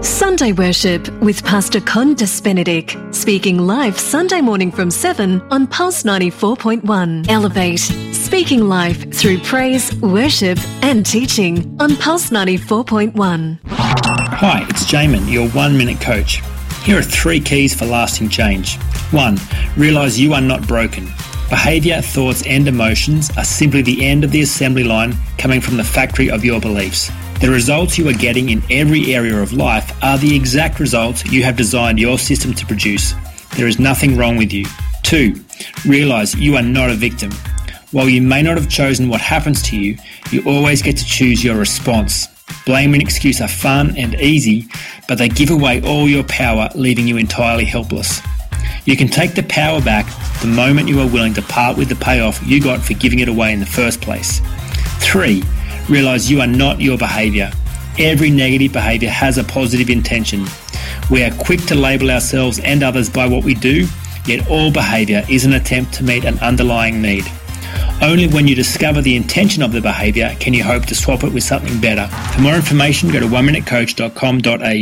Sunday Worship with Pastor Condas Benedict, speaking live Sunday morning from 7 on Pulse 94.1. Elevate, speaking live through praise, worship and teaching on Pulse 94.1. Hi, it's Jamin, your 1-minute coach. Here are 3 keys for lasting change. 1. Realise you are not broken. Behaviour, thoughts and emotions are simply the end of the assembly line coming from the factory of your beliefs. The results you are getting in every area of life are the exact results you have designed your system to produce. There is nothing wrong with you. 2. Realise you are not a victim. While you may not have chosen what happens to you, you always get to choose your response. Blame and excuse are fun and easy, but they give away all your power, leaving you entirely helpless. You can take the power back the moment you are willing to part with the payoff you got for giving it away in the first place. 3. Realise you are not your behaviour. Every negative behaviour has a positive intention. We are quick to label ourselves and others by what we do, yet all behaviour is an attempt to meet an underlying need. Only when you discover the intention of the behaviour can you hope to swap it with something better. For more information, go to oneminutecoach.com.au.